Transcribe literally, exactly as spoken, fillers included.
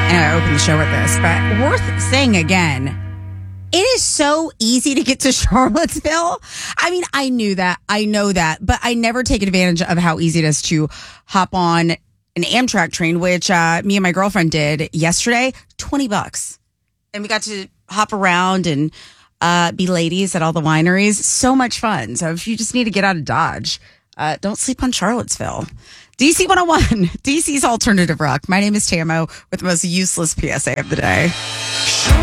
And I opened the show with this, but worth saying again, it is so easy to get to Charlottesville. I mean, I knew that. I know that. But I never take advantage of how easy it is to hop on an Amtrak train, which uh, me and my girlfriend did yesterday. twenty bucks. And we got to hop around and uh, be ladies at all the wineries. So much fun. So if you just need to get out of Dodge, uh, don't sleep on Charlottesville. D C one oh one, D C's Alternative Rock. My name is Tamo with the most useless P S A of the day.